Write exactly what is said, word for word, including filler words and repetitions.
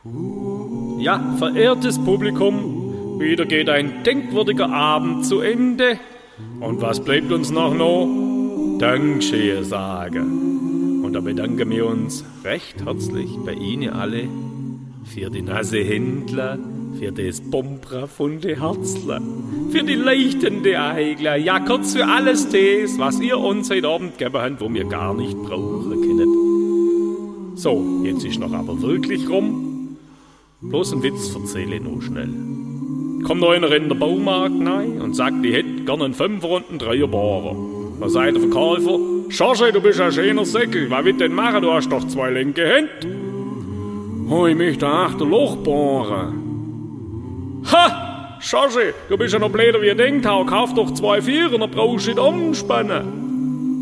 Ja, verehrtes Publikum, wieder geht ein denkwürdiger Abend zu Ende. Und was bleibt uns noch noch? Dankeschön sagen. Und da bedanken wir uns recht herzlich bei Ihnen alle für die nasse Händler, für das bombrafunde Herzler, für die leuchtende Eigler, ja kurz für alles das, was ihr uns heute Abend gegeben habt, wo wir gar nicht brauchen können. So, jetzt ist noch aber wirklich rum. Bloß ein Witz erzähle ich noch schnell. Kommt noch einer in den Baumarkt rein und sagt, ich hätte gerne einen Fünfer und einen Dreierbohrer. Da sagt der Verkäufer, Schorche, du bist ein schöner Säckel, was willst du denn machen, du hast doch zwei linke Hände. Oh, ich möchte acht Loch bohren. Ha! Schorche, du bist ja noch blöder wie ich denkt habe, kauf doch zwei Vierer, dann brauchst du nicht umspannen.